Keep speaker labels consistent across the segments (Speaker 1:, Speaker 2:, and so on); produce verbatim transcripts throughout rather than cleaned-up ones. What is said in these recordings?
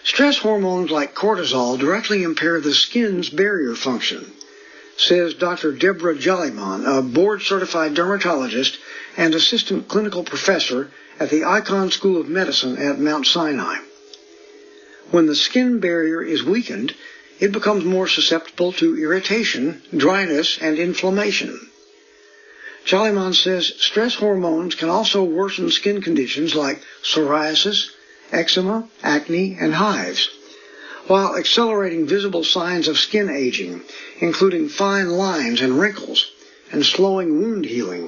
Speaker 1: Stress hormones like cortisol directly impair the skin's barrier function, says Doctor Deborah Jollyman, a board-certified dermatologist and assistant clinical professor at the Icahn School of Medicine at Mount Sinai. When the skin barrier is weakened, it becomes more susceptible to irritation, dryness, and inflammation. Jollyman says stress hormones can also worsen skin conditions like psoriasis, eczema, acne, and hives, while accelerating visible signs of skin aging, including fine lines and wrinkles, and slowing wound healing.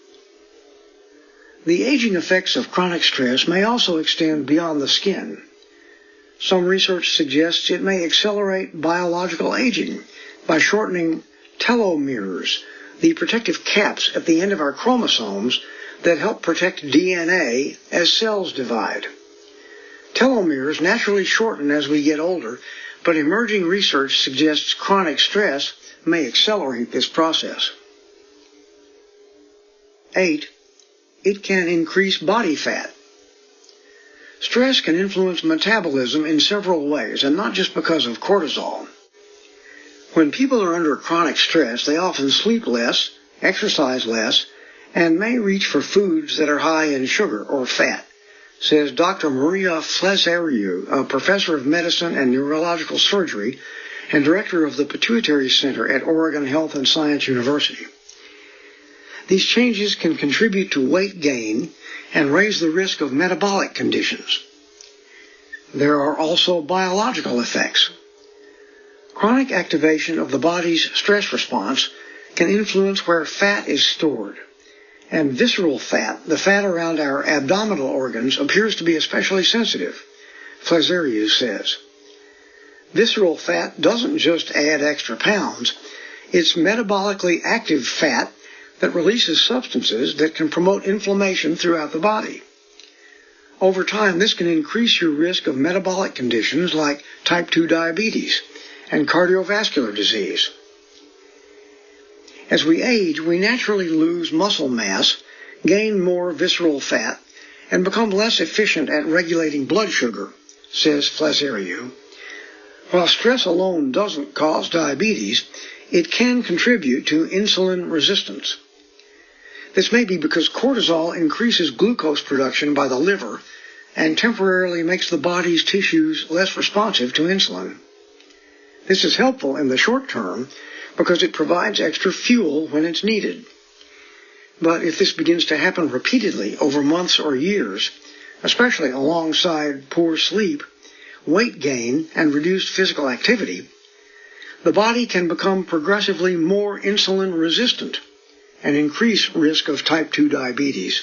Speaker 1: The aging effects of chronic stress may also extend beyond the skin. Some research suggests it may accelerate biological aging by shortening telomeres, the protective caps at the end of our chromosomes that help protect D N A as cells divide. Telomeres naturally shorten as we get older, but emerging research suggests chronic stress may accelerate this process. Eight, it can increase body fat. Stress can influence metabolism in several ways, and not just because of cortisol. When people are under chronic stress, they often sleep less, exercise less, and may reach for foods that are high in sugar or fat, says Doctor Maria Flazeriu, a professor of medicine and neurological surgery and director of the Pituitary Center at Oregon Health and Science University. These changes can contribute to weight gain and raise the risk of metabolic conditions. There are also biological effects. Chronic activation of the body's stress response can influence where fat is stored, and visceral fat, the fat around our abdominal organs, appears to be especially sensitive, Flazeriu says. Visceral fat doesn't just add extra pounds, it's metabolically active fat that releases substances that can promote inflammation throughout the body. Over time, this can increase your risk of metabolic conditions like type two diabetes and cardiovascular disease. As we age, we naturally lose muscle mass, gain more visceral fat, and become less efficient at regulating blood sugar, says Flazeriu. While stress alone doesn't cause diabetes, it can contribute to insulin resistance. This may be because cortisol increases glucose production by the liver and temporarily makes the body's tissues less responsive to insulin. This is helpful in the short term because it provides extra fuel when it's needed. But if this begins to happen repeatedly over months or years, especially alongside poor sleep, weight gain, and reduced physical activity, the body can become progressively more insulin resistant and increase risk of type two diabetes.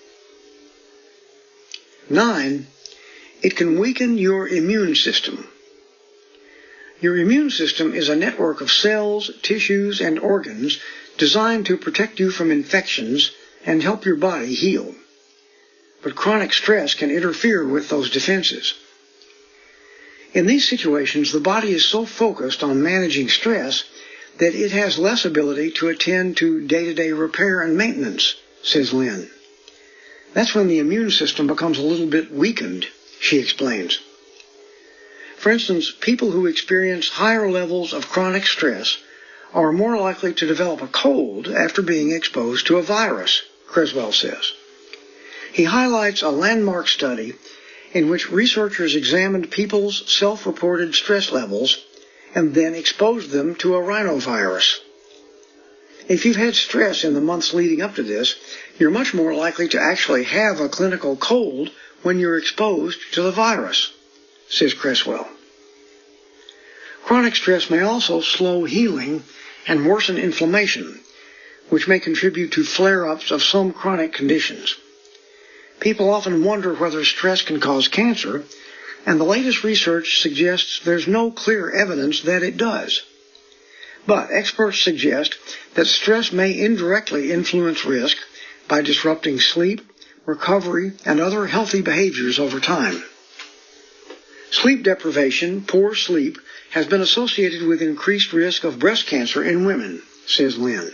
Speaker 1: Nine, it can weaken your immune system. Your immune system is a network of cells, tissues, and organs designed to protect you from infections and help your body heal. But chronic stress can interfere with those defenses. In these situations, the body is so focused on managing stress that it has less ability to attend to day-to-day repair and maintenance, says Lynn. That's when the immune system becomes a little bit weakened, she explains. For instance, people who experience higher levels of chronic stress are more likely to develop a cold after being exposed to a virus, Creswell says. He highlights a landmark study in which researchers examined people's self-reported stress levels and then exposed them to a rhinovirus. If you've had stress in the months leading up to this, you're much more likely to actually have a clinical cold when you're exposed to the virus, says Creswell. Chronic stress may also slow healing and worsen inflammation, which may contribute to flare-ups of some chronic conditions. People often wonder whether stress can cause cancer, and the latest research suggests there's no clear evidence that it does. But experts suggest that stress may indirectly influence risk by disrupting sleep, recovery, and other healthy behaviors over time. Sleep deprivation, poor sleep, has been associated with increased risk of breast cancer in women, says Lynn.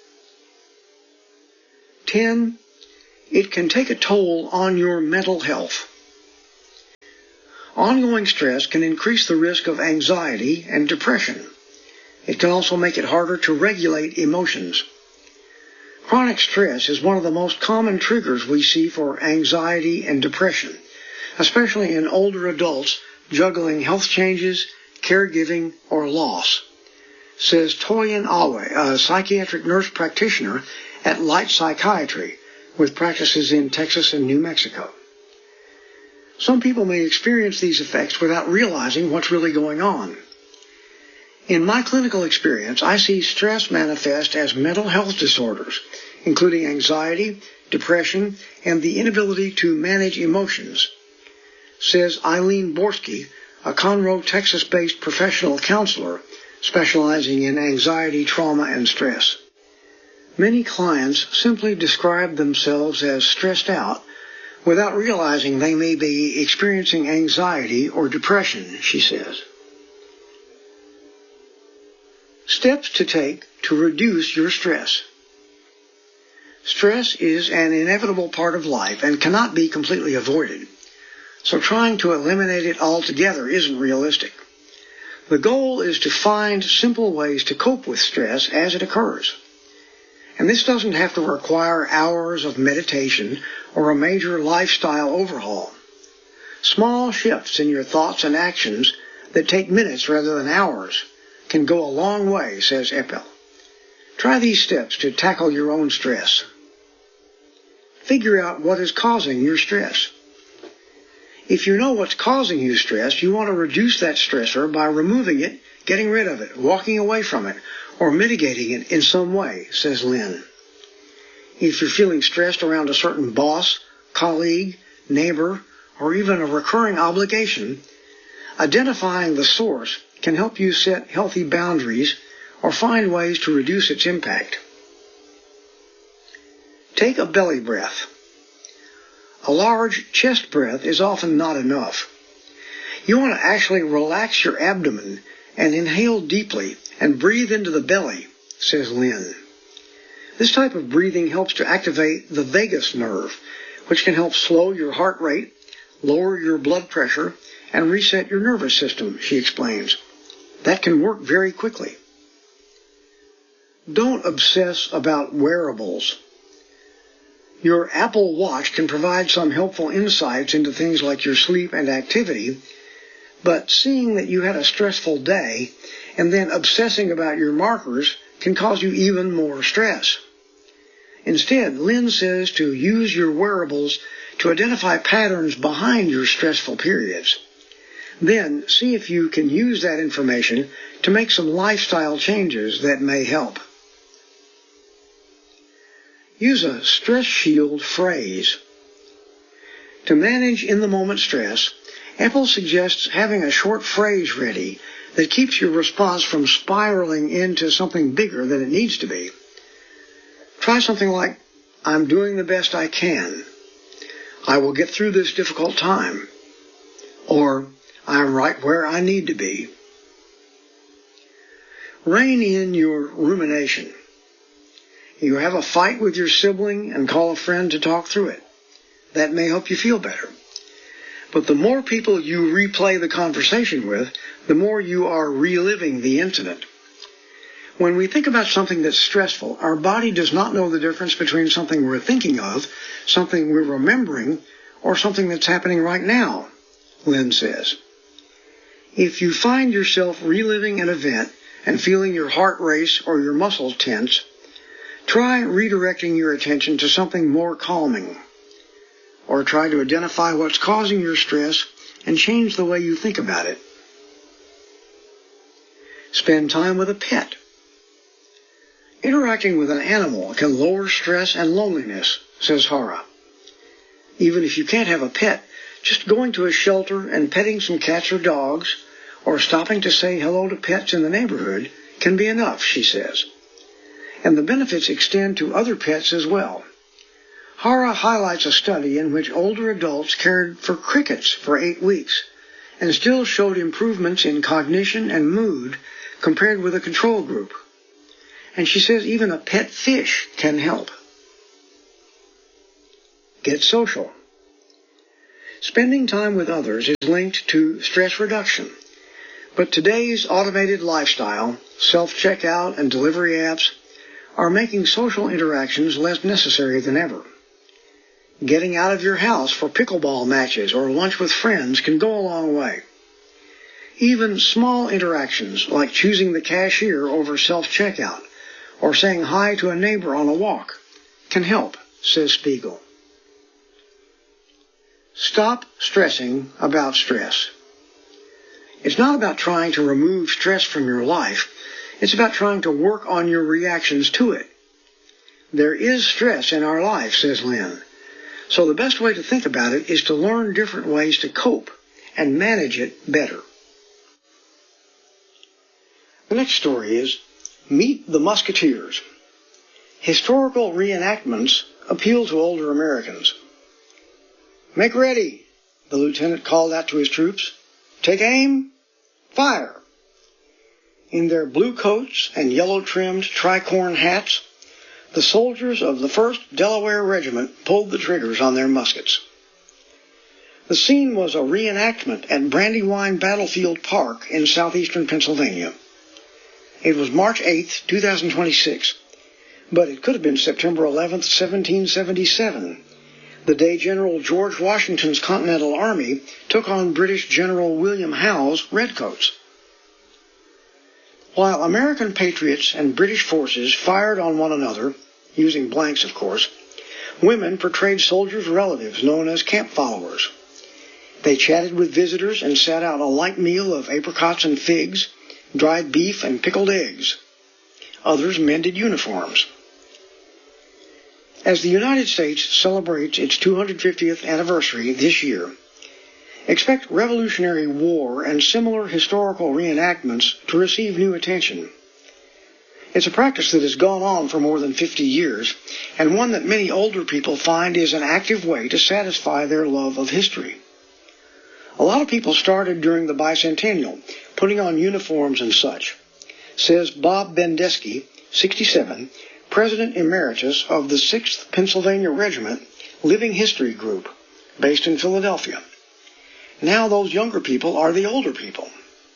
Speaker 1: ten. It can take a toll on your mental health. Ongoing stress can increase the risk of anxiety and depression. It can also make it harder to regulate emotions. Chronic stress is one of the most common triggers we see for anxiety and depression, especially in older adults juggling health changes, caregiving, or loss, says Toyin Awe, a psychiatric nurse practitioner at Light Psychiatry with practices in Texas and New Mexico. Some people may experience these effects without realizing what's really going on. In my clinical experience, I see stress manifest as mental health disorders, including anxiety, depression, and the inability to manage emotions, says Eileen Borsky, a Conroe, Texas-based professional counselor specializing in anxiety, trauma, and stress. Many clients simply describe themselves as stressed out without realizing they may be experiencing anxiety or depression, she says. Steps to take to reduce your stress. Stress is an inevitable part of life and cannot be completely avoided, so trying to eliminate it altogether isn't realistic. The goal is to find simple ways to cope with stress as it occurs. And this doesn't have to require hours of meditation or a major lifestyle overhaul. Small shifts in your thoughts and actions that take minutes rather than hours can go a long way, says Eppel. Try these steps to tackle your own stress. Figure out what is causing your stress. If you know what's causing you stress, you want to reduce that stressor by removing it, getting rid of it, walking away from it, or mitigating it in some way, says Lynn. If you're feeling stressed around a certain boss, colleague, neighbor, or even a recurring obligation, identifying the source can help you set healthy boundaries or find ways to reduce its impact. Take a belly breath. A large chest breath is often not enough. You want to actually relax your abdomen and inhale deeply and breathe into the belly, says Lynn. This type of breathing helps to activate the vagus nerve, which can help slow your heart rate, lower your blood pressure, and reset your nervous system, she explains. That can work very quickly. Don't obsess about wearables. Your Apple Watch can provide some helpful insights into things like your sleep and activity, but seeing that you had a stressful day and then obsessing about your markers can cause you even more stress. Instead, Lynn says to use your wearables to identify patterns behind your stressful periods. Then see if you can use that information to make some lifestyle changes that may help. Use a stress shield phrase. To manage in-the-moment stress, Apple suggests having a short phrase ready that keeps your response from spiraling into something bigger than it needs to be. Try something like, I'm doing the best I can. I will get through this difficult time. Or, I'm right where I need to be. Rein in your rumination. You have a fight with your sibling and call a friend to talk through it. That may help you feel better. But the more people you replay the conversation with, the more you are reliving the incident. When we think about something that's stressful, our body does not know the difference between something we're thinking of, something we're remembering, or something that's happening right now, Lynn says. If you find yourself reliving an event and feeling your heart race or your muscles tense, try redirecting your attention to something more calming. Or try to identify what's causing your stress and change the way you think about it. Spend time with a pet. Interacting with an animal can lower stress and loneliness, says Hara. Even if you can't have a pet, just going to a shelter and petting some cats or dogs, or stopping to say hello to pets in the neighborhood can be enough, she says. And the benefits extend to other pets as well. Hara highlights a study in which older adults cared for crickets for eight weeks and still showed improvements in cognition and mood compared with a control group. And she says even a pet fish can help. Get social. Spending time with others is linked to stress reduction, but today's automated lifestyle, self-checkout, and delivery apps are making social interactions less necessary than ever. Getting out of your house for pickleball matches or lunch with friends can go a long way. Even small interactions like choosing the cashier over self-checkout or saying hi to a neighbor on a walk can help, says Spiegel. Stop stressing about stress. It's not about trying to remove stress from your life. It's about trying to work on your reactions to it. There is stress in our life, says Lynn. So the best way to think about it is to learn different ways to cope and manage it better. The next story is Meet the Musketeers. Historical reenactments appeal to older Americans. Make ready, the lieutenant called out to his troops. Take aim, fire. In their blue coats and yellow-trimmed tricorn hats, the soldiers of the first Delaware Regiment pulled the triggers on their muskets. The scene was a reenactment at Brandywine Battlefield Park in southeastern Pennsylvania. It was March eighth, twenty twenty-six, but it could have been September eleventh, seventeen seventy-seven, the day General George Washington's Continental Army took on British General William Howe's Redcoats. While American patriots and British forces fired on one another, using blanks of course, women portrayed soldiers' relatives known as camp followers. They chatted with visitors and sat out a light meal of apricots and figs, dried beef and pickled eggs. Others mended uniforms. As the United States celebrates its two hundred fiftieth anniversary this year, expect Revolutionary War and similar historical reenactments to receive new attention. It's a practice that has gone on for more than fifty years, and one that many older people find is an active way to satisfy their love of history. A lot of people started during the bicentennial, putting on uniforms and such, says Bob Bendesky, sixty-seven, President Emeritus of the sixth Pennsylvania Regiment Living History Group, based in Philadelphia. Now those younger people are the older people.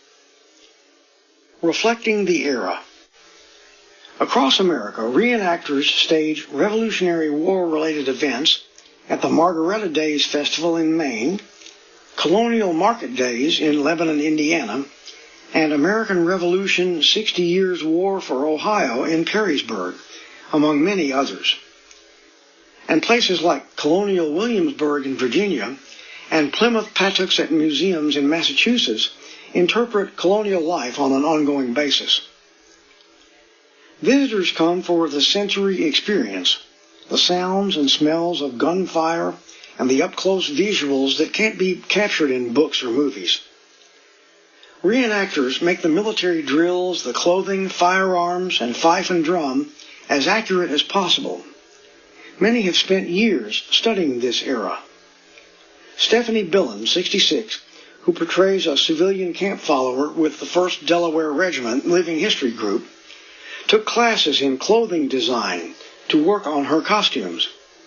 Speaker 1: Reflecting the era. Across America, reenactors stage Revolutionary War-related events at the Margaretta Days Festival in Maine, Colonial Market Days in Lebanon, Indiana, and American Revolution sixty Years War for Ohio in Perrysburg, among many others. And places like Colonial Williamsburg in Virginia and Plymouth Patuxent Museums in Massachusetts interpret colonial life on an ongoing basis. Visitors come for the sensory experience, the sounds and smells of gunfire and the up-close visuals that can't be captured in books or movies. Reenactors make the military drills, the clothing, firearms, and fife and drum as accurate as possible. Many have spent years studying this era. Stephanie Billen, sixty-six, who portrays a civilian camp follower with the first Delaware Regiment Living History Group, took classes in clothing design to work on her costumes.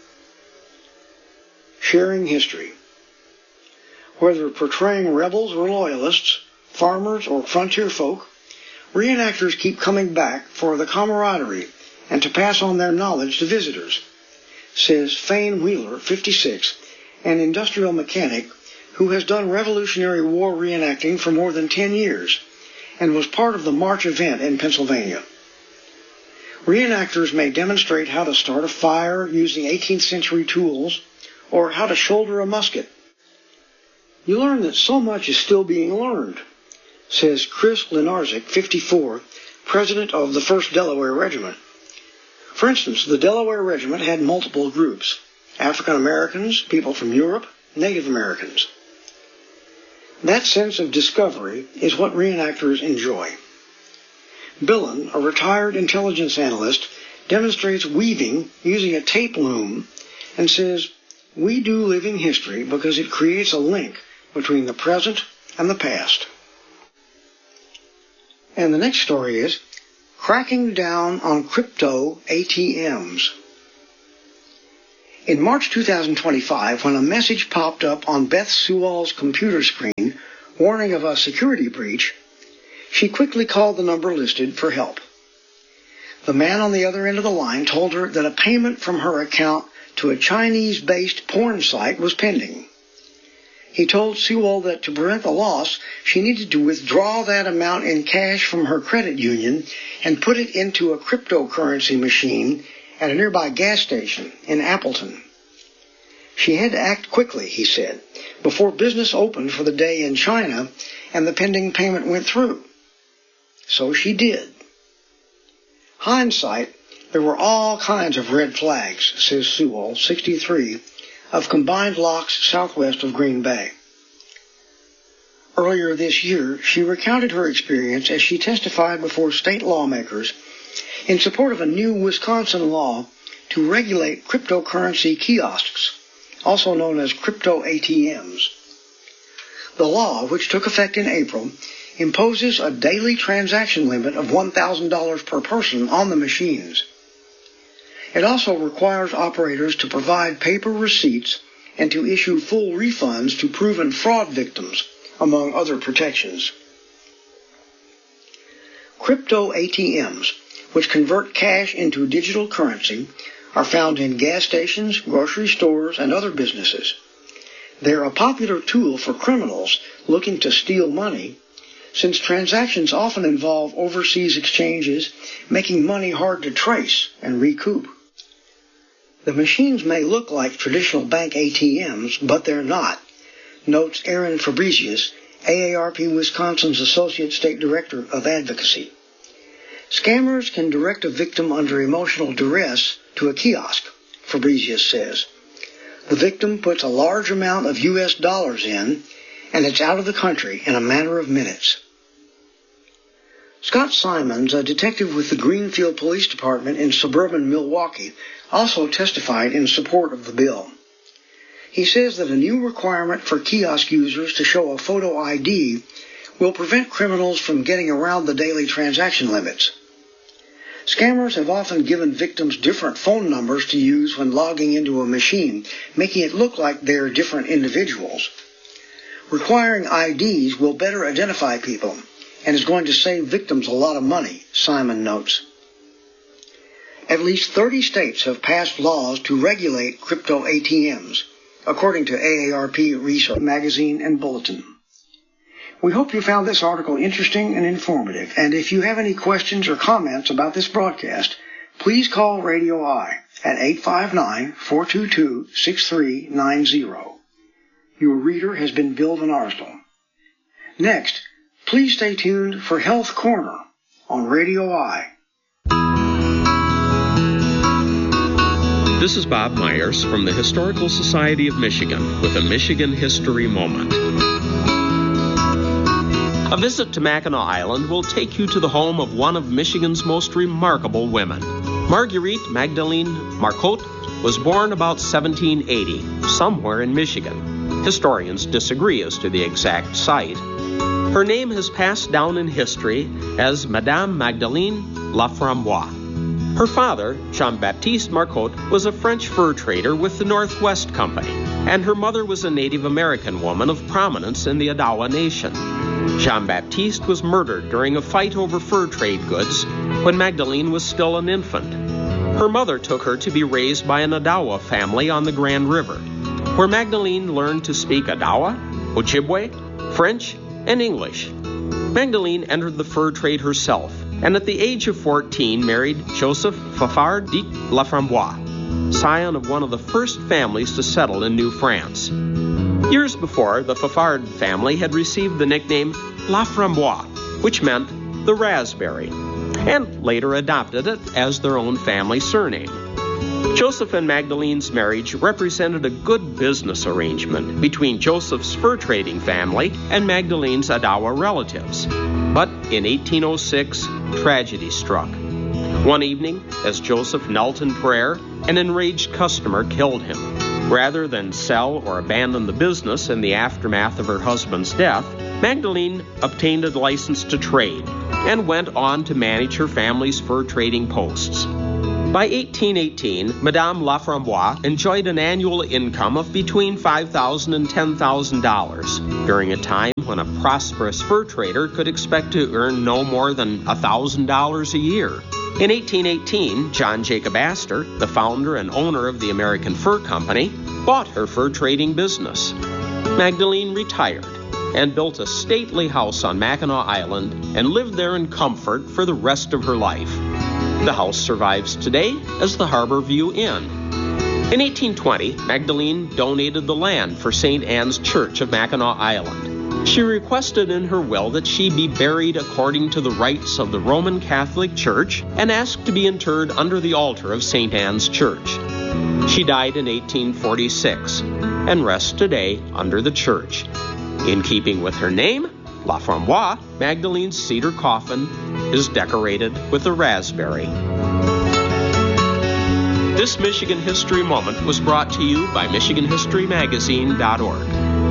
Speaker 1: Sharing history. Whether portraying rebels or loyalists, farmers or frontier folk, reenactors keep coming back for the camaraderie and to pass on their knowledge to visitors, says Fane Wheeler, fifty-six, an industrial mechanic who has done Revolutionary War reenacting for more than ten years and was part of the March event in Pennsylvania. Reenactors may demonstrate how to start a fire using eighteenth century tools or how to shoulder a musket. You learn that so much is still being learned, says Chris Lenarzik, fifty-four, president of the first Delaware Regiment. For instance, the Delaware Regiment had multiple groups: African Americans, people from Europe, Native Americans. That sense of discovery is what reenactors enjoy. Billen, a retired intelligence analyst, demonstrates weaving using a tape loom and says, "We do living history because it creates a link between the present and the past." And the next story is cracking down on crypto A T Ms. In March two thousand twenty-five, when a message popped up on Beth Sewell's computer screen warning of a security breach, she quickly called the number listed for help. The man on the other end of the line told her that a payment from her account to a Chinese-based porn site was pending. He told Sewell that to prevent the loss, she needed to withdraw that amount in cash from her credit union and put it into a cryptocurrency machine at a nearby gas station in Appleton. She had to act quickly, he said, before business opened for the day in China and the pending payment went through. So she did. Hindsight, there were all kinds of red flags, says Sewell, sixty-three, of Combined Locks southwest of Green Bay. Earlier this year, she recounted her experience as she testified before state lawmakers in support of a new Wisconsin law to regulate cryptocurrency kiosks, also known as crypto A T Ms. The law, which took effect in April, imposes a daily transaction limit of one thousand dollars per person on the machines. It also requires operators to provide paper receipts and to issue full refunds to proven fraud victims, among other protections. Crypto A T Ms, which convert cash into digital currency, are found in gas stations, grocery stores, and other businesses. They're a popular tool for criminals looking to steal money, since transactions often involve overseas exchanges, making money hard to trace and recoup. The machines may look like traditional bank A T Ms, but they're not, notes Aaron Fabricius, A A R P Wisconsin's Associate State Director of Advocacy. Scammers can direct a victim under emotional duress to a kiosk, Fabricius says. The victim puts a large amount of U S dollars in, and it's out of the country in a matter of minutes. Scott Simons, a detective with the Greenfield Police Department in suburban Milwaukee, also testified in support of the bill. He says that a new requirement for kiosk users to show a photo I D will prevent criminals from getting around the daily transaction limits. Scammers have often given victims different phone numbers to use when logging into a machine, making it look like they're different individuals. Requiring I Ds will better identify people and is going to save victims a lot of money, Simon notes. At least thirty states have passed laws to regulate crypto A T Ms, according to A A R P Research Magazine and Bulletin. We hope you found this article interesting and informative, and if you have any questions or comments about this broadcast, please call Radio I at eight five nine, four two two, six three nine zero. Your reader has been Bill Van Arsdell. Next, please stay tuned for Health Corner on Radio I.
Speaker 2: This is Bob Myers from the Historical Society of Michigan with a Michigan History Moment. A visit to Mackinac Island will take you to the home of one of Michigan's most remarkable women. Marguerite Magdalene Marcotte was born about seventeen eighty, somewhere in Michigan. Historians disagree as to the exact site. Her name has passed down in history as Madame Magdalene Laframboise. Her father, Jean-Baptiste Marcotte, was a French fur trader with the Northwest Company, and her mother was a Native American woman of prominence in the Odawa Nation. Jean-Baptiste was murdered during a fight over fur trade goods when Magdalene was still an infant. Her mother took her to be raised by an Odawa family on the Grand River, where Magdalene learned to speak Odawa, Ojibwe, French, and English. Magdalene entered the fur trade herself, and at the age of fourteen married Joseph Fafard de Laframboise, scion of one of the first families to settle in New France. Years before, the Fafard family had received the nickname Laframboise, which meant the raspberry, and later adopted it as their own family surname. Joseph and Magdalene's marriage represented a good business arrangement between Joseph's fur trading family and Magdalene's Odawa relatives. But in eighteen oh six, tragedy struck. One evening, as Joseph knelt in prayer, an enraged customer killed him. Rather than sell or abandon the business in the aftermath of her husband's death, Magdalene obtained a license to trade and went on to manage her family's fur trading posts. By eighteen eighteen, Madame Laframboise enjoyed an annual income of between five thousand dollars and ten thousand dollars, during a time when a prosperous fur trader could expect to earn no more than one thousand dollars a year. In eighteen eighteen, John Jacob Astor, the founder and owner of the American Fur Company, bought her fur trading business. Magdalene retired and built a stately house on Mackinac Island and lived there in comfort for the rest of her life. The house survives today as the Harbor View Inn. In eighteen twenty, Magdalene donated the land for Saint Anne's Church of Mackinac Island. She requested in her will that she be buried according to the rites of the Roman Catholic Church and asked to be interred under the altar of Saint Anne's Church. She died in eighteen forty-six and rests today under the church. In keeping with her name, Laframboise, Magdalene's cedar coffin is decorated with a raspberry. This Michigan History Moment was brought to you by Michigan History Magazine dot org.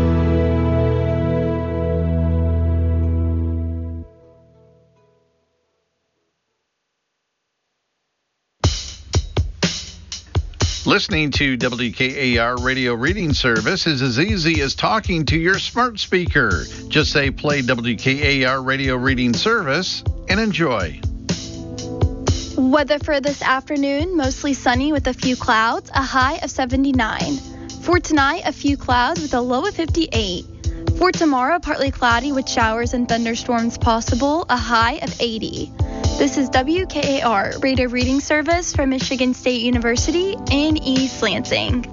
Speaker 3: Listening to W K A R Radio Reading Service is as easy as talking to your smart speaker. Just say play W K A R Radio Reading Service and enjoy.
Speaker 4: Weather for this afternoon, mostly sunny with a few clouds, a high of seventy-nine. For tonight, a few clouds with a low of fifty-eight. For tomorrow, partly cloudy with showers and thunderstorms possible, a high of eighty. This is W K A R Radio Reading Service from Michigan State University in East Lansing.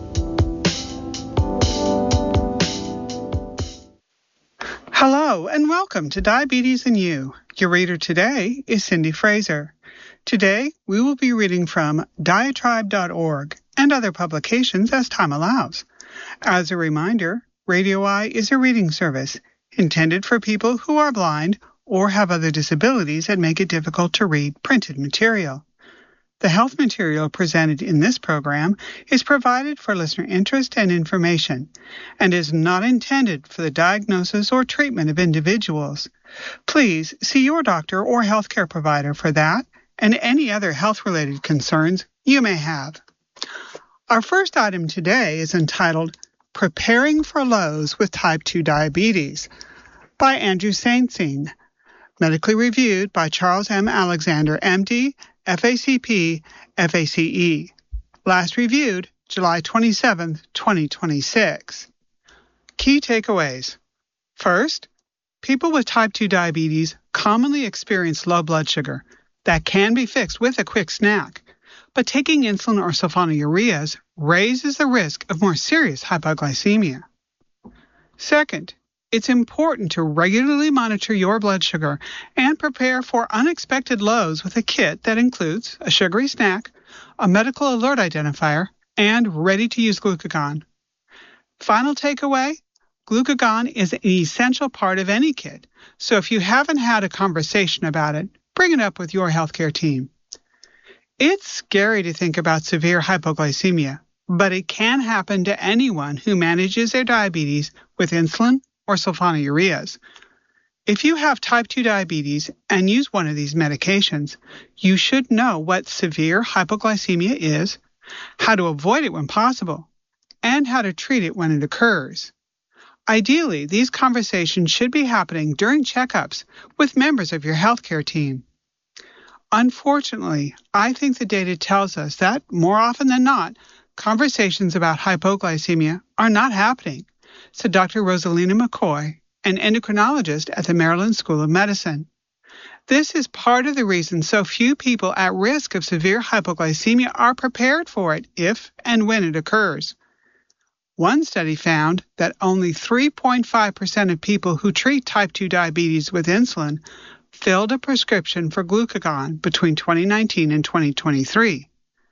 Speaker 5: Hello and welcome to Diabetes and You. Your reader today is Cindy Fraser. Today we will be reading from diatribe dot org and other publications as time allows. As a reminder, Radio Eye is a reading service intended for people who are blind or have other disabilities that make it difficult to read printed material. The health material presented in this program is provided for listener interest and information and is not intended for the diagnosis or treatment of individuals. Please see your doctor or healthcare provider for that and any other health-related concerns you may have. Our first item today is entitled Preparing for Lows with Type two Diabetes by Andrew Saintsine. Medically reviewed by Charles M. Alexander, M D, F A C P, F A C E. Last reviewed July twenty-seventh, twenty twenty-six. Key takeaways. First, people with type two diabetes commonly experience low blood sugar that can be fixed with a quick snack, but taking insulin or sulfonylureas raises the risk of more serious hypoglycemia. Second, it's important to regularly monitor your blood sugar and prepare for unexpected lows with a kit that includes a sugary snack, a medical alert identifier, and ready-to-use glucagon. Final takeaway, glucagon is an essential part of any kit, so if you haven't had a conversation about it, bring it up with your healthcare team. It's scary to think about severe hypoglycemia, but it can happen to anyone who manages their diabetes with insulin or sulfonylureas. If you have type two diabetes and use one of these medications, you should know what severe hypoglycemia is, how to avoid it when possible, and how to treat it when it occurs. Ideally, these conversations should be happening during checkups with members of your healthcare team. Unfortunately, I think the data tells us that, more often than not, conversations about hypoglycemia are not happening, said Doctor Rosalina McCoy, an endocrinologist at the Maryland School of Medicine. This is part of the reason so few people at risk of severe hypoglycemia are prepared for it if and when it occurs. One study found that only three point five percent of people who treat type two diabetes with insulin filled a prescription for glucagon between twenty nineteen and twenty twenty-three.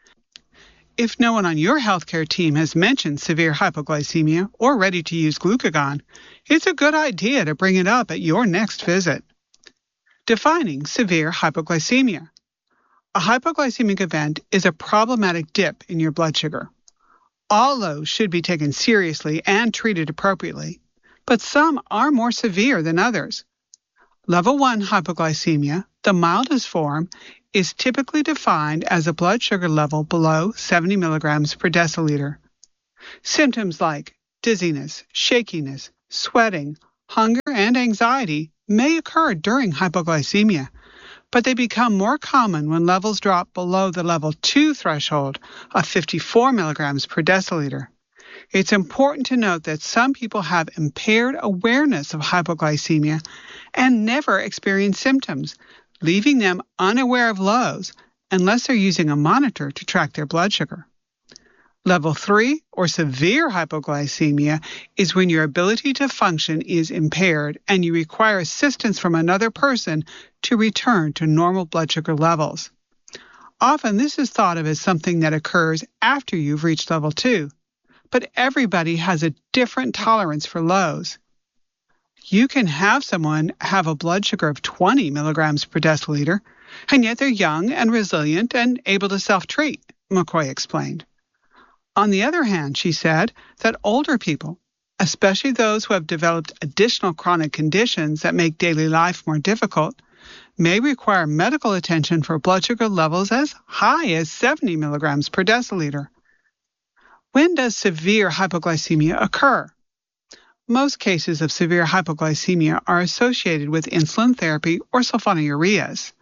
Speaker 5: If no one on your healthcare team has mentioned severe hypoglycemia or ready-to-use glucagon, it's a good idea to bring it up at your next visit. Defining severe hypoglycemia. A hypoglycemic event is a problematic dip in your blood sugar. All lows should be taken seriously and treated appropriately, but some are more severe than others. Level one hypoglycemia, the mildest form, is typically defined as a blood sugar level below seventy milligrams per deciliter. Symptoms like dizziness, shakiness, sweating, hunger, and anxiety may occur during hypoglycemia, but they become more common when levels drop below the level two threshold of fifty-four milligrams per deciliter. It's important to note that some people have impaired awareness of hypoglycemia and never experience symptoms, leaving them unaware of lows unless they're using a monitor to track their blood sugar. Level three, or severe hypoglycemia, is when your ability to function is impaired and you require assistance from another person to return to normal blood sugar levels. Often this is thought of as something that occurs after you've reached level two, but everybody has a different tolerance for lows. You can have someone have a blood sugar of twenty milligrams per deciliter, and yet they're young and resilient and able to self-treat, McCoy explained. On the other hand, she said that older people, especially those who have developed additional chronic conditions that make daily life more difficult, may require medical attention for blood sugar levels as high as seventy milligrams per deciliter. When does severe hypoglycemia occur? Most cases of severe hypoglycemia are associated with insulin therapy or sulfonylureas.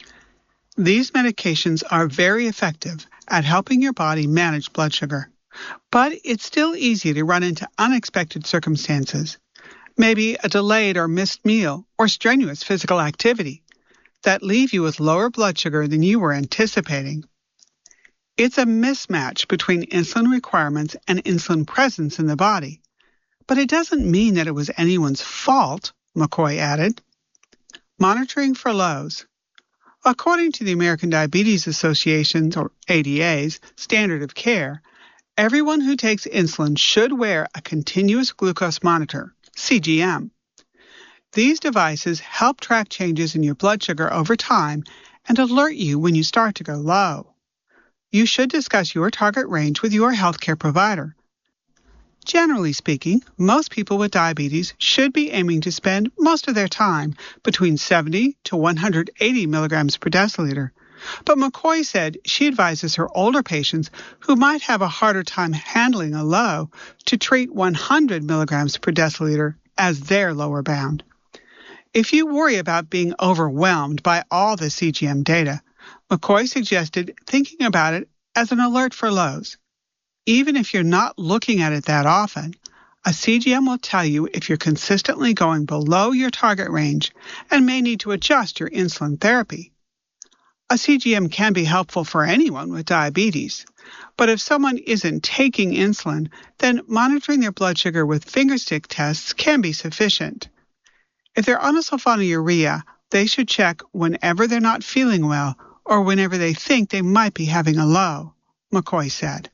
Speaker 5: These medications are very effective at helping your body manage blood sugar, but it's still easy to run into unexpected circumstances, maybe a delayed or missed meal or strenuous physical activity, that leave you with lower blood sugar than you were anticipating. It's a mismatch between insulin requirements and insulin presence in the body, but it doesn't mean that it was anyone's fault, McCoy added. Monitoring for lows. According to the American Diabetes Association's, or A D A's, standard of care, everyone who takes insulin should wear a continuous glucose monitor, C G M. These devices help track changes in your blood sugar over time and alert you when you start to go low. You should discuss your target range with your healthcare provider. Generally speaking, most people with diabetes should be aiming to spend most of their time between seventy to one hundred eighty milligrams per deciliter. But McCoy said she advises her older patients who might have a harder time handling a low to treat one hundred milligrams per deciliter as their lower bound. If you worry about being overwhelmed by all the C G M data, McCoy suggested thinking about it as an alert for lows. Even if you're not looking at it that often, a C G M will tell you if you're consistently going below your target range and may need to adjust your insulin therapy. A C G M can be helpful for anyone with diabetes, but if someone isn't taking insulin, then monitoring their blood sugar with fingerstick tests can be sufficient. If they're on a sulfonylurea, they should check whenever they're not feeling well or whenever they think they might be having a low, McCoy said.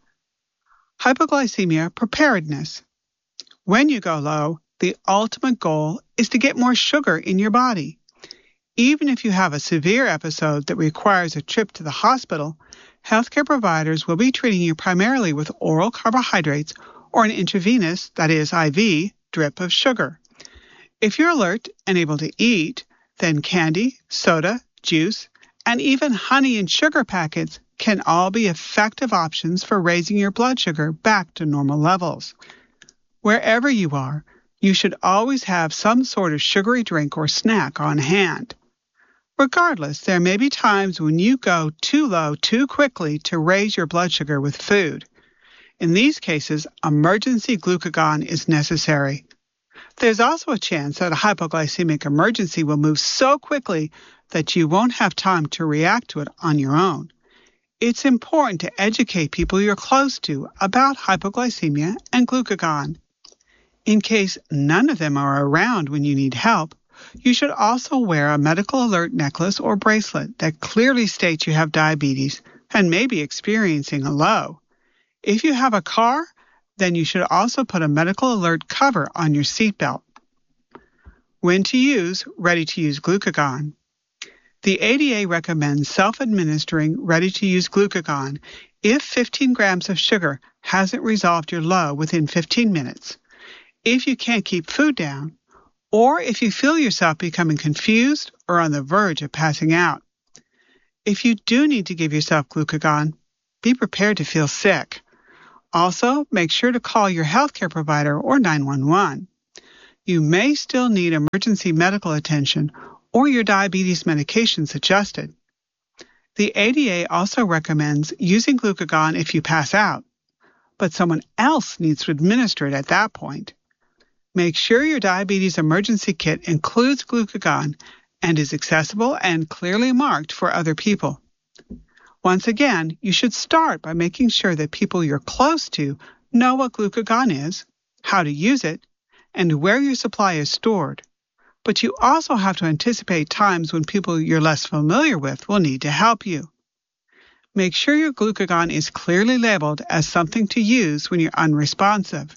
Speaker 5: Hypoglycemia preparedness. When you go low, the ultimate goal is to get more sugar in your body. Even if you have a severe episode that requires a trip to the hospital, healthcare providers will be treating you primarily with oral carbohydrates or an intravenous, that is I V, drip of sugar. If you're alert and able to eat, then candy, soda, juice, and even honey and sugar packets can all be effective options for raising your blood sugar back to normal levels. Wherever you are, you should always have some sort of sugary drink or snack on hand. Regardless, there may be times when you go too low too quickly to raise your blood sugar with food. In these cases, emergency glucagon is necessary. There's also a chance that a hypoglycemic emergency will move so quickly that you won't have time to react to it on your own. It's important to educate people you're close to about hypoglycemia and glucagon. In case none of them are around when you need help, you should also wear a medical alert necklace or bracelet that clearly states you have diabetes and may be experiencing a low. If you have a car, then you should also put a medical alert cover on your seatbelt. When to use ready-to-use glucagon. The A D A recommends self-administering ready-to-use glucagon if fifteen grams of sugar hasn't resolved your low within fifteen minutes, if you can't keep food down, or if you feel yourself becoming confused or on the verge of passing out. if you do need to give yourself glucagon, be prepared to feel sick. Also, make sure to call your healthcare provider or nine one one. You may still need emergency medical attention or your diabetes medications adjusted. The A D A also recommends using glucagon if you pass out, but someone else needs to administer it at that point. Make sure your diabetes emergency kit includes glucagon and is accessible and clearly marked for other people. Once again, you should start by making sure that people you're close to know what glucagon is, how to use it, and where your supply is stored. But you also have to anticipate times when people you're less familiar with will need to help you. Make sure your glucagon is clearly labeled as something to use when you're unresponsive.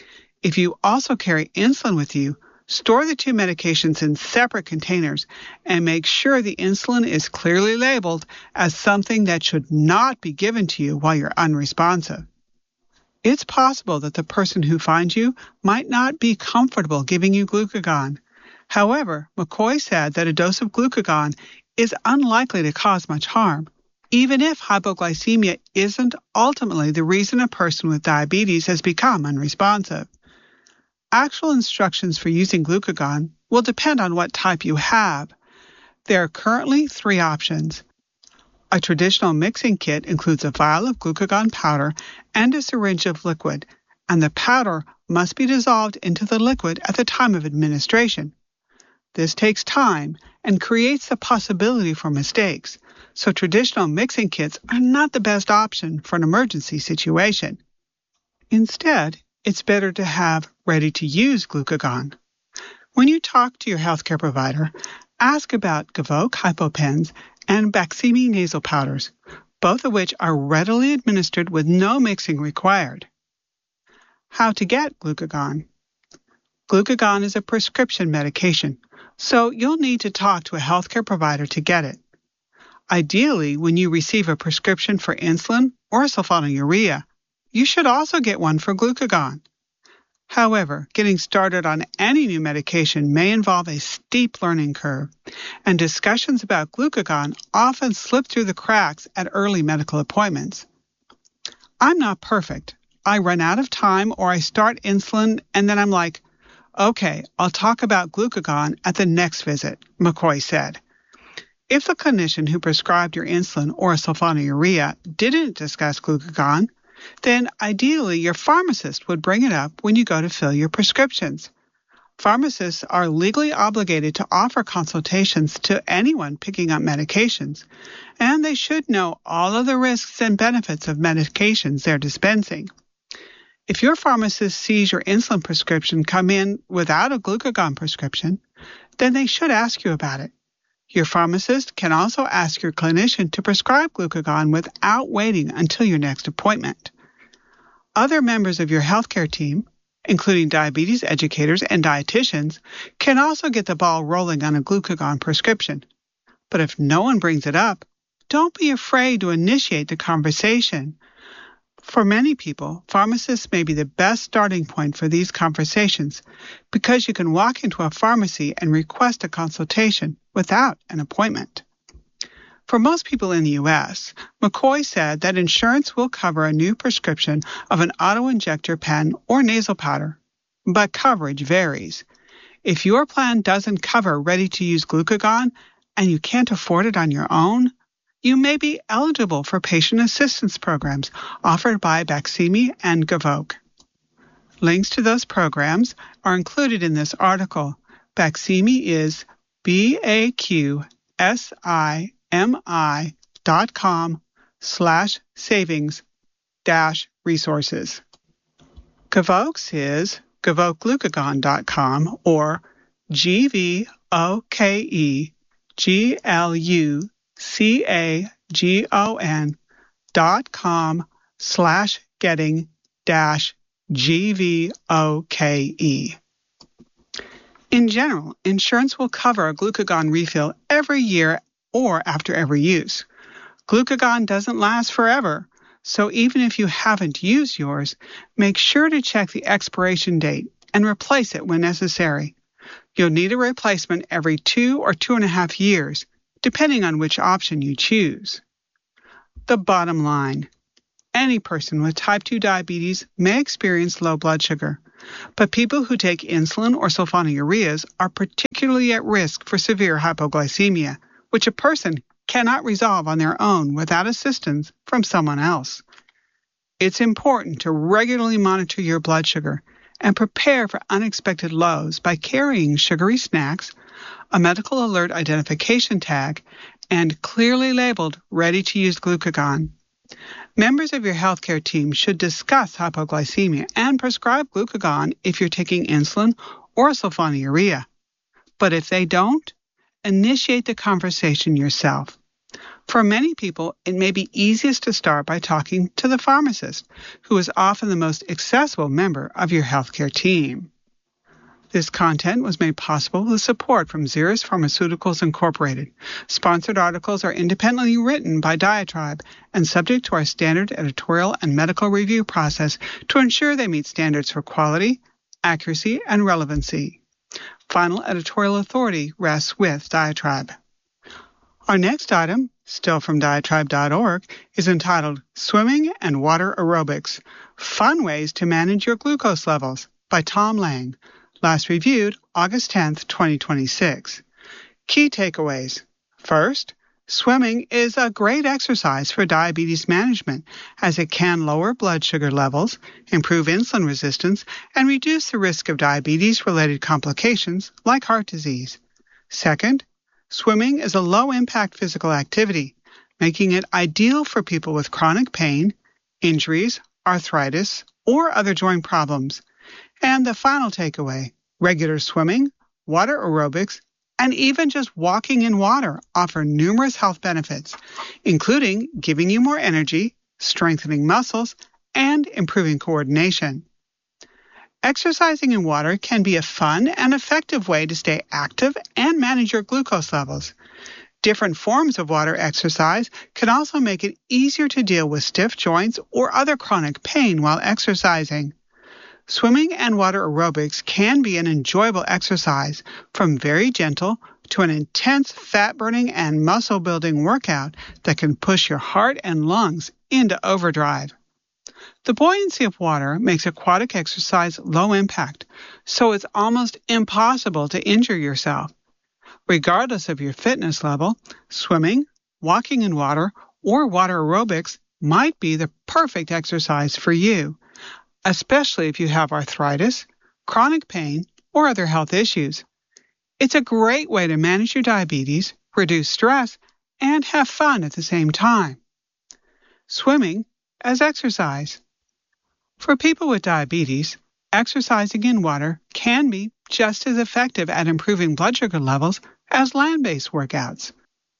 Speaker 5: If you also carry insulin with you, store the two medications in separate containers and make sure the insulin is clearly labeled as something that should not be given to you while you're unresponsive. It's possible that the person who finds you might not be comfortable giving you glucagon. However, McCoy said that a dose of glucagon is unlikely to cause much harm, even if hypoglycemia isn't ultimately the reason a person with diabetes has become unresponsive. Actual instructions for using glucagon will depend on what type you have. There are currently three options. A traditional mixing kit includes a vial of glucagon powder and a syringe of liquid, and the powder must be dissolved into the liquid at the time of administration. This takes time and creates the possibility for mistakes, so traditional mixing kits are not the best option for an emergency situation. Instead, it's better to have ready-to-use glucagon. When you talk to your healthcare provider, ask about Gvoke HypoPens and Baqsimi nasal powders, both of which are readily administered with no mixing required. How to get glucagon? Glucagon is a prescription medication, so you'll need to talk to a healthcare provider to get it. Ideally, when you receive a prescription for insulin or sulfonylurea, you should also get one for glucagon. However, getting started on any new medication may involve a steep learning curve, and discussions about glucagon often slip through the cracks at early medical appointments. I'm not perfect. I run out of time or I start insulin and then I'm like, okay, I'll talk about glucagon at the next visit, McCoy said. If the clinician who prescribed your insulin or sulfonylurea didn't discuss glucagon, then ideally your pharmacist would bring it up when you go to fill your prescriptions. Pharmacists are legally obligated to offer consultations to anyone picking up medications, and they should know all of the risks and benefits of medications they're dispensing. If your pharmacist sees your insulin prescription come in without a glucagon prescription, then they should ask you about it. Your pharmacist can also ask your clinician to prescribe glucagon without waiting until your next appointment. Other members of your healthcare team, including diabetes educators and dietitians, can also get the ball rolling on a glucagon prescription. But if no one brings it up, don't be afraid to initiate the conversation. For many people, pharmacists may be the best starting point for these conversations because you can walk into a pharmacy and request a consultation without an appointment. For most people in the U S, McCoy said that insurance will cover a new prescription of an auto-injector pen or nasal powder, but coverage varies. If your plan doesn't cover ready-to-use glucagon and you can't afford it on your own, you may be eligible for patient assistance programs offered by Baqsimi and Gvoke. Links to those programs are included in this article. Baqsimi is B A Q S I M I dot com slash savings dash resources. Gvoke's is gvokeglucagon dot com or G V O K E G L U C A G O N dot com slash getting dash G V O K E. In general, insurance will cover a glucagon refill every year or after every use. Glucagon doesn't last forever, so even if you haven't used yours, make sure to check the expiration date and replace it when necessary. You'll need a replacement every two or two and a half years, depending on which option you choose. The bottom line: any person with type two diabetes may experience low blood sugar, but people who take insulin or sulfonylureas are particularly at risk for severe hypoglycemia, which a person cannot resolve on their own without assistance from someone else. It's important to regularly monitor your blood sugar and prepare for unexpected lows by carrying sugary snacks, a medical alert identification tag, and clearly labeled ready-to-use glucagon. Members of your healthcare team should discuss hypoglycemia and prescribe glucagon if you're taking insulin or sulfonylurea. But if they don't, initiate the conversation yourself. For many people, it may be easiest to start by talking to the pharmacist, who is often the most accessible member of your healthcare team. This content was made possible with support from Xeris Pharmaceuticals Incorporated. Sponsored articles are independently written by Diatribe and subject to our standard editorial and medical review process to ensure they meet standards for quality, accuracy, and relevancy. Final editorial authority rests with Diatribe. Our next item, still from diatribe dot org, is entitled Swimming and Water Aerobics: Fun Ways to Manage Your Glucose Levels by Tom Lang. Last reviewed August tenth, twenty twenty-six. Key takeaways. First, swimming is a great exercise for diabetes management, as it can lower blood sugar levels, improve insulin resistance, and reduce the risk of diabetes-related complications like heart disease. Second, swimming is a low-impact physical activity, making it ideal for people with chronic pain, injuries, arthritis, or other joint problems. And the final takeaway: regular swimming, water aerobics, and even just walking in water offer numerous health benefits, including giving you more energy, strengthening muscles, and improving coordination. Exercising in water can be a fun and effective way to stay active and manage your glucose levels. Different forms of water exercise can also make it easier to deal with stiff joints or other chronic pain while exercising. Swimming and water aerobics can be an enjoyable exercise, from very gentle to an intense fat-burning and muscle-building workout that can push your heart and lungs into overdrive. The buoyancy of water makes aquatic exercise low impact, so it's almost impossible to injure yourself. Regardless of your fitness level, swimming, walking in water, or water aerobics might be the perfect exercise for you, especially if you have arthritis, chronic pain, or other health issues. It's a great way to manage your diabetes, reduce stress, and have fun at the same time. Swimming as exercise. For people with diabetes, exercising in water can be just as effective at improving blood sugar levels as land-based workouts.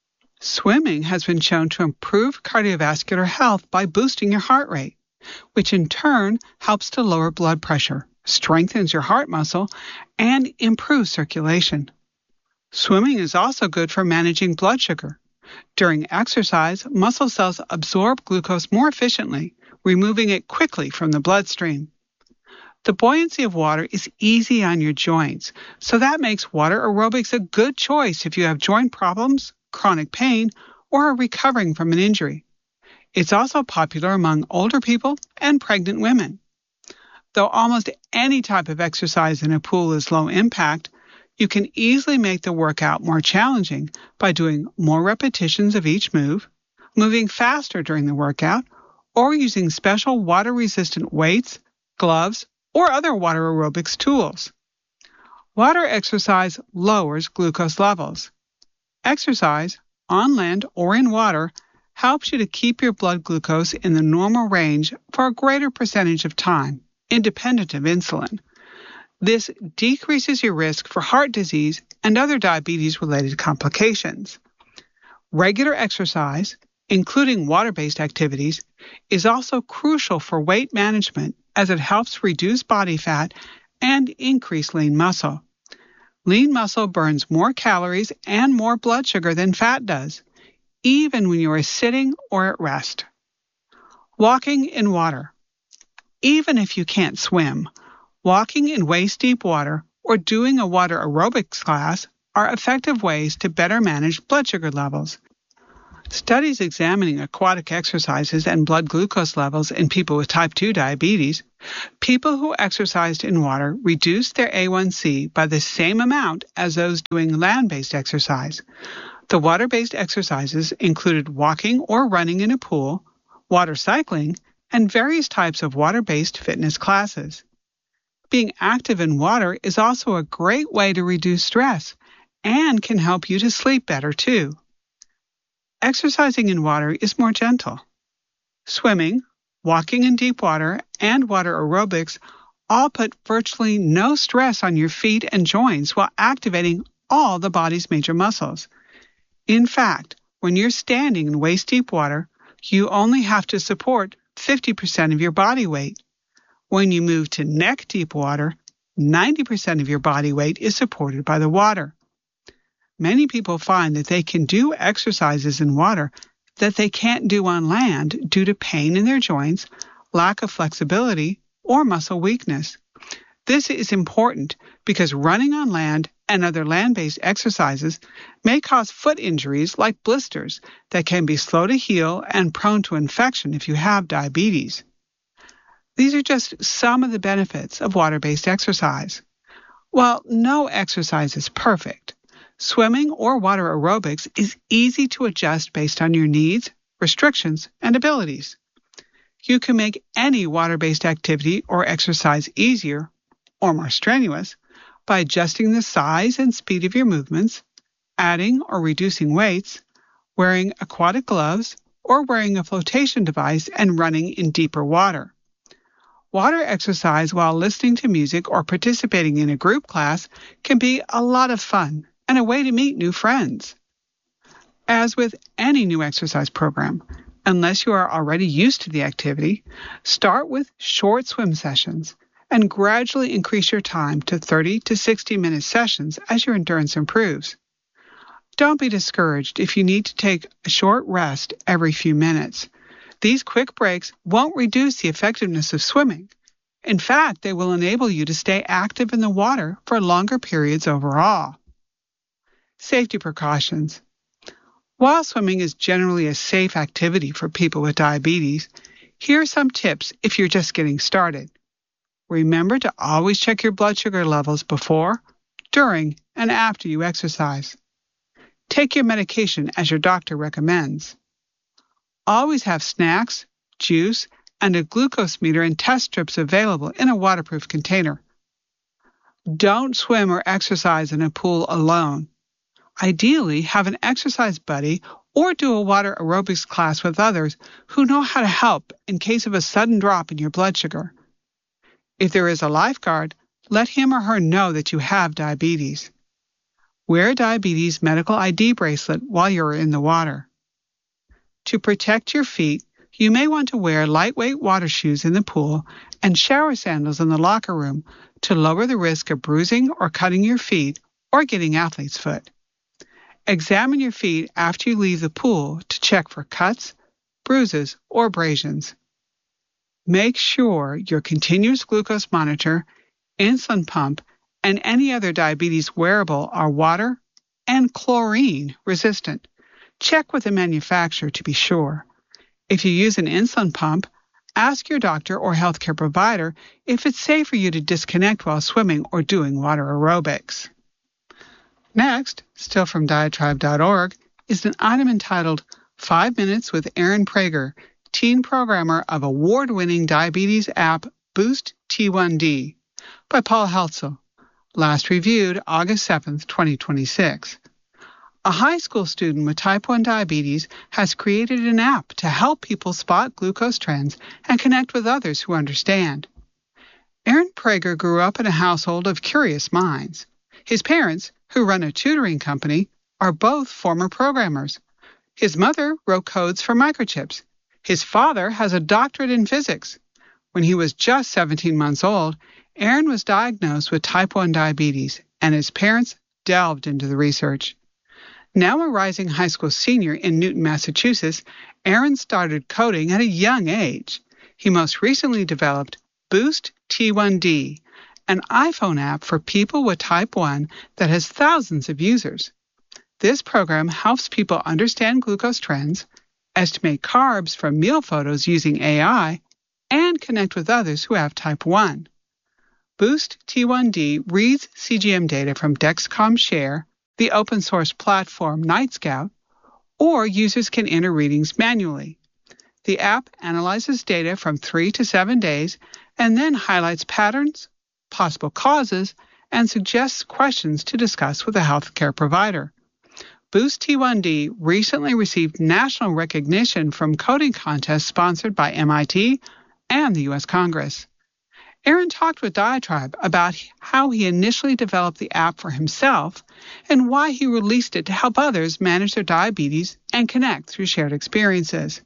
Speaker 5: Swimming has been shown to improve cardiovascular health by boosting your heart rate, which in turn helps to lower blood pressure, strengthens your heart muscle, and improves circulation. Swimming is also good for managing blood sugar. During exercise, muscle cells absorb glucose more efficiently, removing it quickly from the bloodstream. The buoyancy of water is easy on your joints, so that makes water aerobics a good choice if you have joint problems, chronic pain, or are recovering from an injury. It's also popular among older people and pregnant women. Though almost any type of exercise in a pool is low impact, you can easily make the workout more challenging by doing more repetitions of each move, moving faster during the workout, or using special water-resistant weights, gloves, or other water aerobics tools. Water exercise lowers glucose levels. Exercise, on land or in water, helps you to keep your blood glucose in the normal range for a greater percentage of time, independent of insulin. This decreases your risk for heart disease and other diabetes-related complications. Regular exercise, including water-based activities, is also crucial for weight management as it helps reduce body fat and increase lean muscle. Lean muscle burns more calories and more blood sugar than fat does, even when you are sitting or at rest. Walking in water. Even if you can't swim, walking in waist-deep water or doing a water aerobics class are effective ways to better manage blood sugar levels. Studies examining aquatic exercises and blood glucose levels in people with type two diabetes, people who exercised in water reduced their A one C by the same amount as those doing land-based exercise. The water-based exercises included walking or running in a pool, water cycling, and various types of water-based fitness classes. Being active in water is also a great way to reduce stress and can help you to sleep better too. Exercising in water is more gentle. Swimming, walking in deep water, and water aerobics all put virtually no stress on your feet and joints while activating all the body's major muscles. In fact, when you're standing in waist-deep water, you only have to support fifty percent of your body weight. When you move to neck-deep water, ninety percent of your body weight is supported by the water. Many people find that they can do exercises in water that they can't do on land due to pain in their joints, lack of flexibility, or muscle weakness. This is important because running on land and other land-based exercises may cause foot injuries like blisters that can be slow to heal and prone to infection if you have diabetes. These are just some of the benefits of water-based exercise. While no exercise is perfect, swimming or water aerobics is easy to adjust based on your needs, restrictions, and abilities. You can make any water-based activity or exercise easier or more strenuous by adjusting the size and speed of your movements, adding or reducing weights, wearing aquatic gloves, or wearing a flotation device and running in deeper water. Water exercise while listening to music or participating in a group class can be a lot of fun and a way to meet new friends. As with any new exercise program, unless you are already used to the activity, start with short swim sessions and gradually increase your time to thirty to sixty minute sessions as your endurance improves. Don't be discouraged if you need to take a short rest every few minutes. These quick breaks won't reduce the effectiveness of swimming. In fact, they will enable you to stay active in the water for longer periods overall. Safety precautions. While swimming is generally a safe activity for people with diabetes, here are some tips if you're just getting started. Remember to always check your blood sugar levels before, during, and after you exercise. Take your medication as your doctor recommends. Always have snacks, juice, and a glucose meter and test strips available in a waterproof container. Don't swim or exercise in a pool alone. Ideally, have an exercise buddy or do a water aerobics class with others who know how to help in case of a sudden drop in your blood sugar. If there is a lifeguard, let him or her know that you have diabetes. Wear a diabetes medical I D bracelet while you're in the water. To protect your feet, you may want to wear lightweight water shoes in the pool and shower sandals in the locker room to lower the risk of bruising or cutting your feet or getting athlete's foot. Examine your feet after you leave the pool to check for cuts, bruises, or abrasions. Make sure your continuous glucose monitor, insulin pump, and any other diabetes wearable are water and chlorine resistant. Check with the manufacturer to be sure. If you use an insulin pump, ask your doctor or healthcare provider if it's safe for you to disconnect while swimming or doing water aerobics. Next, still from diatribe dot org, is an item entitled Five Minutes with Aaron Prager, teen programmer of award-winning diabetes app Boost T one D, by Paul Heltzel, last reviewed August seventh, twenty twenty-six. A high school student with type one diabetes has created an app to help people spot glucose trends and connect with others who understand. Aaron Prager grew up in a household of curious minds. His parents, who run a tutoring company, are both former programmers. His mother wrote codes for microchips. His father has a doctorate in physics. When he was just seventeen months old, Aaron was diagnosed with type one diabetes, and his parents delved into the research. Now a rising high school senior in Newton, Massachusetts, Aaron started coding at a young age. He most recently developed Boost T one D, an iPhone app for people with type one that has thousands of users. This program helps people understand glucose trends, estimate carbs from meal photos using A I, and connect with others who have type one. Boost T one D reads C G M data from Dexcom Share, the open-source platform Nightscout, or users can enter readings manually. The app analyzes data from three to seven days and then highlights patterns, possible causes, and suggests questions to discuss with a healthcare provider. Boost T one D recently received national recognition from coding contests sponsored by M I T and the U S Congress. Aaron talked with Diatribe about how he initially developed the app for himself and why he released it to help others manage their diabetes and connect through shared experiences.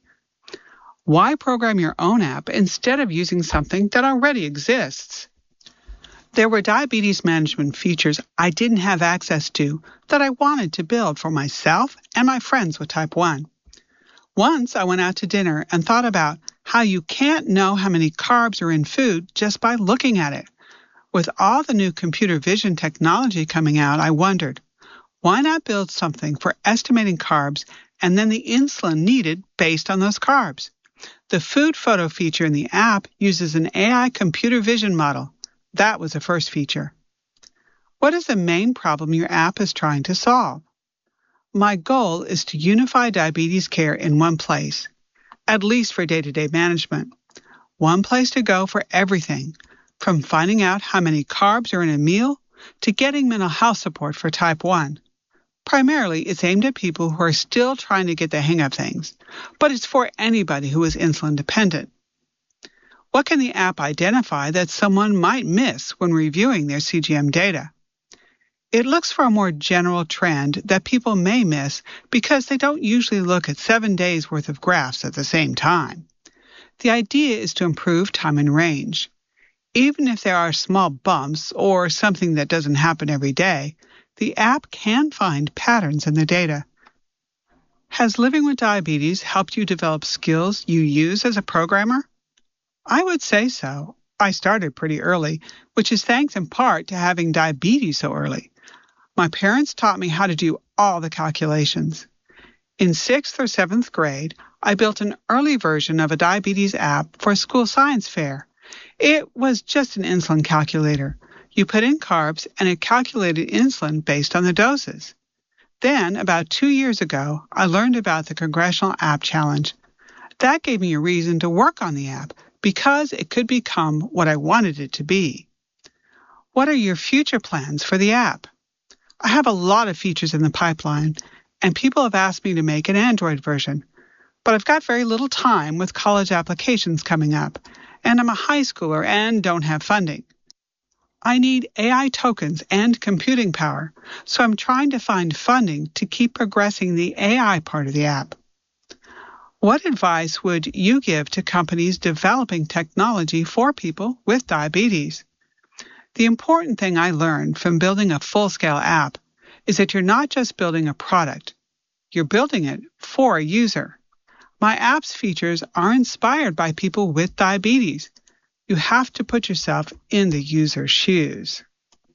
Speaker 5: Why program your own app instead of using something that already exists? There were diabetes management features I didn't have access to that I wanted to build for myself and my friends with type one. Once I went out to dinner and thought about how you can't know how many carbs are in food just by looking at it. With all the new computer vision technology coming out, I wondered, why not build something for estimating carbs and then the insulin needed based on those carbs? The food photo feature in the app uses an A I computer vision model. That was the first feature. What is the main problem your app is trying to solve? My goal is to unify diabetes care in one place, at least for day-to-day management. One place to go for everything, from finding out how many carbs are in a meal to getting mental health support for type one. Primarily, it's aimed at people who are still trying to get the hang of things, but it's for anybody who is insulin dependent. What can the app identify that someone might miss when reviewing their C G M data? It looks for a more general trend that people may miss because they don't usually look at seven days' worth of graphs at the same time. The idea is to improve time and range. Even if there are small bumps or something that doesn't happen every day, the app can find patterns in the data. Has living with diabetes helped you develop skills you use as a programmer? I would say so. I started pretty early, which is thanks in part to having diabetes so early. My parents taught me how to do all the calculations. In sixth or seventh grade, I built an early version of a diabetes app for a school science fair. It was just an insulin calculator. You put in carbs and it calculated insulin based on the doses. Then, about two years ago, I learned about the Congressional App Challenge. That gave me a reason to work on the app because it could become what I wanted it to be. What are your future plans for the app? I have a lot of features in the pipeline, and people have asked me to make an Android version, but I've got very little time with college applications coming up, and I'm a high schooler and don't have funding. I need A I tokens and computing power, so I'm trying to find funding to keep progressing the A I part of the app. What advice would you give to companies developing technology for people with diabetes? The important thing I learned from building a full-scale app is that you're not just building a product. You're building it for a user. My app's features are inspired by people with diabetes. You have to put yourself in the user's shoes.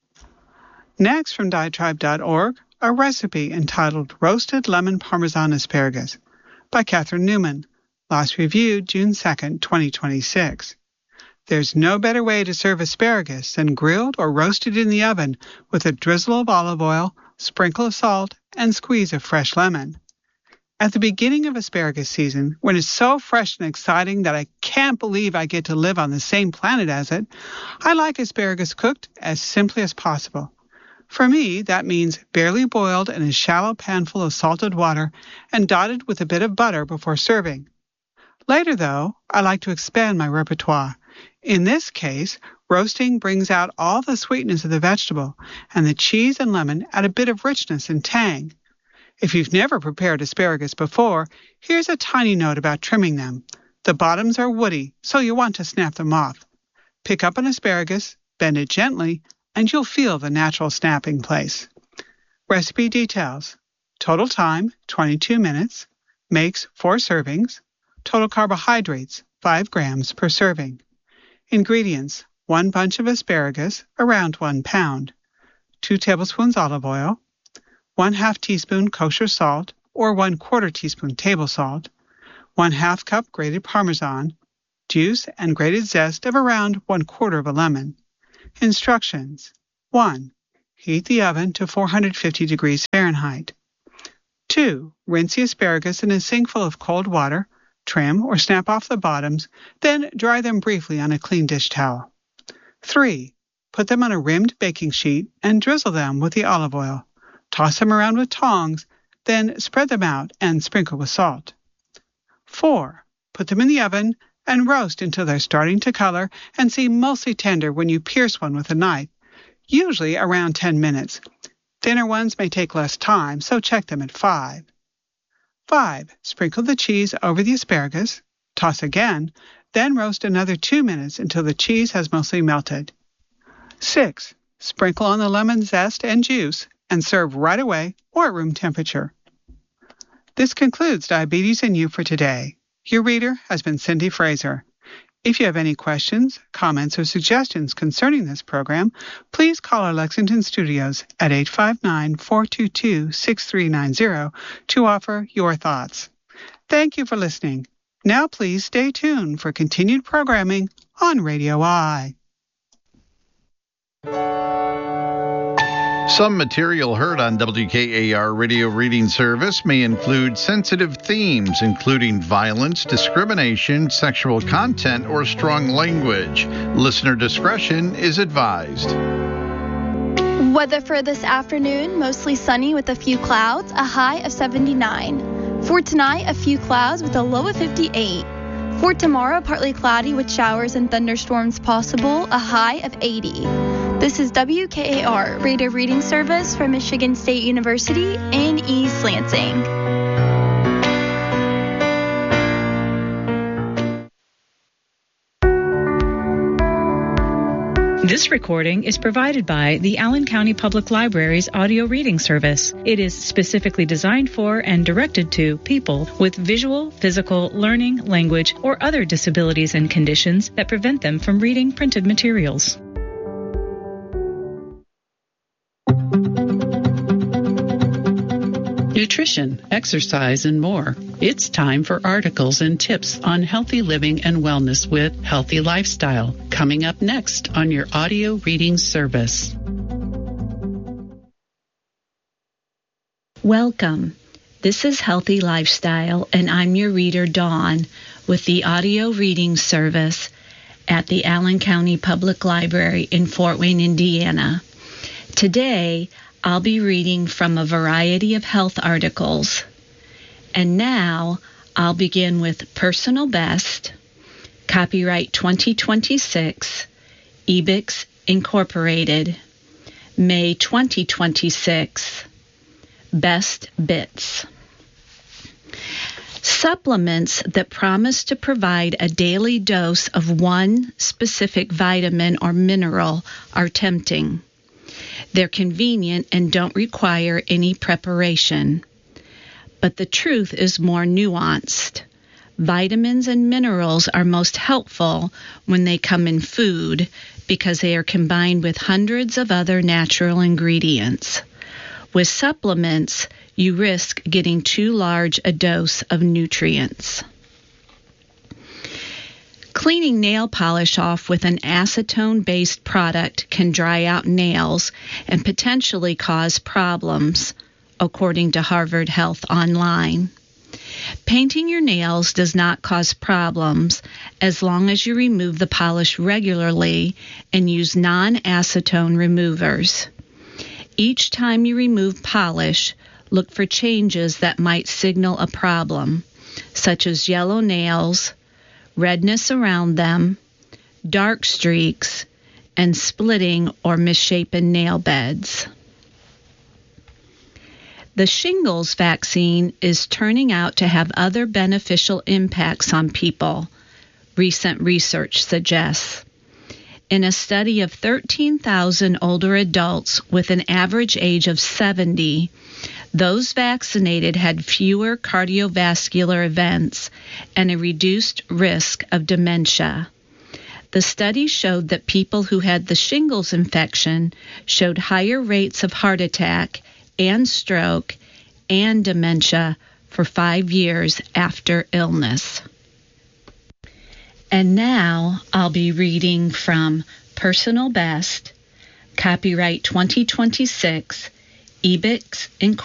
Speaker 5: Next, from diatribe dot org, a recipe entitled Roasted Lemon Parmesan Asparagus by Catherine Newman, last reviewed June second, twenty twenty-six. There's no better way to serve asparagus than grilled or roasted in the oven with a drizzle of olive oil, sprinkle of salt, and squeeze of fresh lemon. At the beginning of asparagus season, when it's so fresh and exciting that I can't believe I get to live on the same planet as it, I like asparagus cooked as simply as possible. For me, that means barely boiled in a shallow panful of salted water and dotted with a bit of butter before serving. Later, though, I like to expand my repertoire. In this case, roasting brings out all the sweetness of the vegetable, and the cheese and lemon add a bit of richness and tang. If you've never prepared asparagus before, here's a tiny note about trimming them. The bottoms are woody, so you'll want to snap them off. Pick up an asparagus, bend it gently, and you'll feel the natural snapping place. Recipe details. Total time, twenty-two minutes. Makes four servings. Total carbohydrates, five grams per serving. Ingredients, one bunch of asparagus, around one pound, two tablespoons olive oil, one half teaspoon kosher salt or one quarter teaspoon table salt, one half cup grated Parmesan, juice and grated zest of around one quarter of a lemon. Instructions. one. Heat the oven to four hundred fifty degrees Fahrenheit. two. Rinse the asparagus in a sink full of cold water, trim or snap off the bottoms, then dry them briefly on a clean dish towel. three. Put them on a rimmed baking sheet and drizzle them with the olive oil. Toss them around with tongs, then spread them out and sprinkle with salt. four. Put them in the oven and roast until they're starting to color and seem mostly tender when you pierce one with a knife, usually around ten minutes. Thinner ones may take less time, so check them at five. five. Sprinkle the cheese over the asparagus, toss again, then roast another two minutes until the cheese has mostly melted. six. Sprinkle on the lemon zest and juice and serve right away or at room temperature. This concludes Diabetes and You for today. Your reader has been Cindy Fraser. If you have any questions, comments, or suggestions concerning this program, please call our Lexington studios at eight five nine, four two two, six three nine zero to offer your thoughts. Thank you for listening. Now please stay tuned for continued programming on Radio I.
Speaker 3: Some material heard on W K A R Radio Reading Service may include sensitive themes, including violence, discrimination, sexual content, or strong language. Listener discretion is advised.
Speaker 4: Weather for this afternoon, mostly sunny with a few clouds, a high of seventy-nine. For tonight, a few clouds with a low of fifty-eight. For tomorrow, partly cloudy with showers and thunderstorms possible, a high of eighty. This is W K A R Radio Reading Service from Michigan State University in East Lansing.
Speaker 6: This recording is provided by the Allen County Public Library's audio reading service. It is specifically designed for and directed to people with visual, physical, learning, language, or other disabilities and conditions that prevent them from reading printed materials.
Speaker 7: Nutrition, exercise, and more. It's time for articles and tips on healthy living and wellness with Healthy Lifestyle, coming up next on your audio reading service.
Speaker 8: Welcome. This is Healthy Lifestyle, and I'm your reader, Dawn, with the audio reading service at the Allen County Public Library in Fort Wayne, Indiana. Today, I'll be reading from a variety of health articles. And now, I'll begin with Personal Best, copyright twenty twenty-six, E B I C S Incorporated, May twenty twenty-six, Best Bits. Supplements that promise to provide a daily dose of one specific vitamin or mineral are tempting. They're convenient and don't require any preparation. But the truth is more nuanced. Vitamins and minerals are most helpful when they come in food because they are combined with hundreds of other natural ingredients. With supplements, you risk getting too large a dose of nutrients. Cleaning nail polish off with an acetone-based product can dry out nails and potentially cause problems, according to Harvard Health Online. Painting your nails does not cause problems as long as you remove the polish regularly and use non-acetone removers. Each time you remove polish, look for changes that might signal a problem, such as yellow nails, redness around them, dark streaks, and splitting or misshapen nail beds. The shingles vaccine is turning out to have other beneficial impacts on people, recent research suggests. In a study of thirteen thousand older adults with an average age of seventy, those vaccinated had fewer cardiovascular events and a reduced risk of dementia. The The study showed that people who had the shingles infection showed higher rates of heart attack and stroke and dementia for five years after illness. And now I'll be reading from Personal Best, copyright twenty twenty-six, Ebix Incorporated.